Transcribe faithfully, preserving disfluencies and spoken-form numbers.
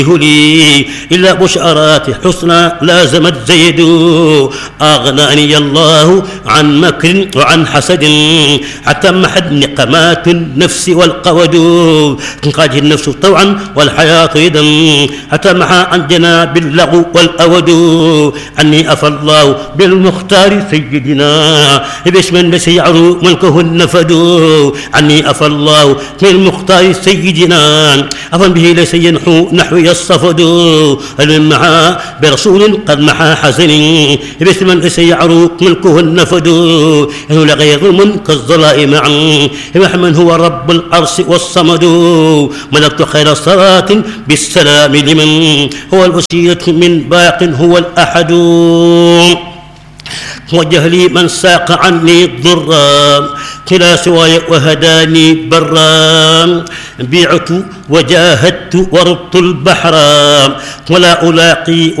لي إلا بشارات حسنى لازمت زيد أغناني الله عن مكر وعن حسد حتى محد نقمات النفس والقود تنقاج النفس طوعا والحياة يدا حتى محى عن جناب اللغو والأود عني أفى الله بالمختار سيدنا باسم سيعر ملكه النفد عني أفى الله بالمختار سيدنا أفا به ليس ينحو نحوي الصفد هل محى برسول قد محى حسن باسم سيعر ملكه النفد إنه لغير ظلم كالظلاء معا محمد هو رب العرش والصمد ملكت خير صلاة بالسلام لمن هو الوسيلة من باق هو الأحد وجه لي من ساق عني ضرا كلا سواي وهداني برا بيعت وجاهدت وربط البحر ولا ألاقي